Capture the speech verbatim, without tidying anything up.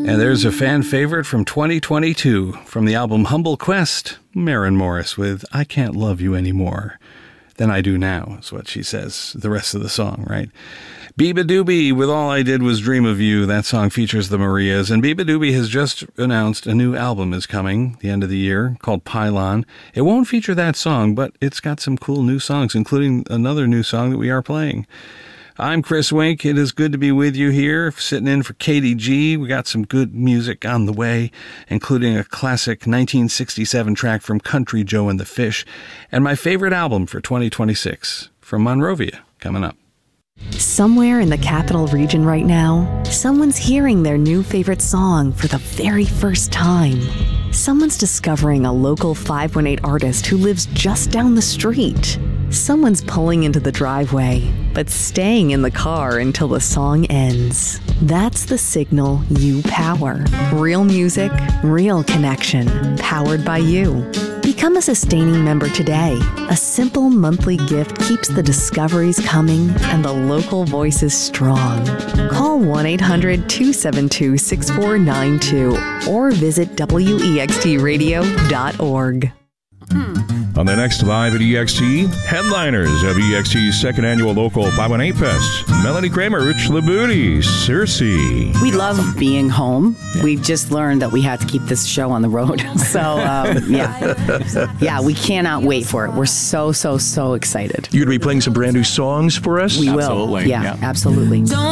And there's a fan favorite from twenty twenty-two from the album Humble Quest, Maren Morris with I Can't Love You Anymore Than I Do Now, is what she says, the rest of the song, right? Biba Doobie with All I Did Was Dream of You. That song features the Marias. And Biba Doobie has just announced a new album is coming the end of the year called Pylon. It won't feature that song, but it's got some cool new songs, including another new song that we are playing. I'm Chris Wink. It is good to be with you here, sitting in for Katie G. We got some good music on the way, including a classic nineteen sixty-seven track from Country Joe and the Fish, and my favorite album for twenty twenty-six from Monrovia coming up. Somewhere in the capital region right now, someone's hearing their new favorite song for the very first time. Someone's discovering a local five one eight artist who lives just down the street. Someone's pulling into the driveway, but staying in the car until the song ends. That's the signal you power. Real music, real connection, powered by you. Become a sustaining member today. A simple monthly gift keeps the discoveries coming and the local voices strong. Call one eight hundred two seven two six four nine two or visit W E X T radio dot org. On the next Live at E X T, headliners of E X T's second annual local five one eight Fest. Melanie Kramer, Rich Labooty, Circe. We love being home. We've just learned that we have to keep this show on the road. So, um, yeah. Yeah, we cannot wait for it. We're so, so, so excited. You're going to be playing some brand new songs for us? We will. Absolutely. Yeah, yeah. absolutely.